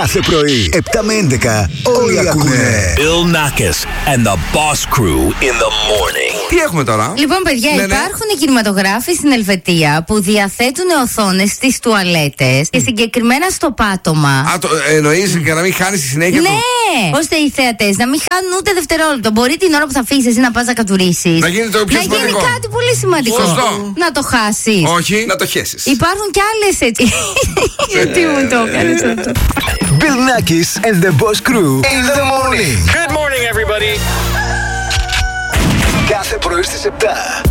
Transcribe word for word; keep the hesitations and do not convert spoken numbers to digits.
Κάθε πρωί, επτά με έντεκα, όλοι ακούνε. Bill Nackis and the Boss Crew in the morning. Τι έχουμε τώρα? Λοιπόν, παιδιά, ναι, ναι. υπάρχουν κινηματογράφοι στην Ελβετία που διαθέτουν οθόνες στις τουαλέτες και συγκεκριμένα στο πάτωμα. Α, το εννοείς για να μην χάνεις τη συνέχεια Ναι! του. Ώστε οι θεατές να μην χάνουν ούτε δευτερόλεπτο. Μπορεί την ώρα που θα φύγεις εσύ να πας να κατουρίσεις. Να γίνει το πιο να σημαντικό. γίνει κάτι πολύ σημαντικό. Σωστό. Να το χάσεις. Όχι. Να το χέσεις. Υπάρχουν κι άλλες έτσι. Γιατί μου το έκανες αυτό? Bill Nackis and the Boss Crew in the morning. Good morning, everybody. Κάθε πρωί στις επτά.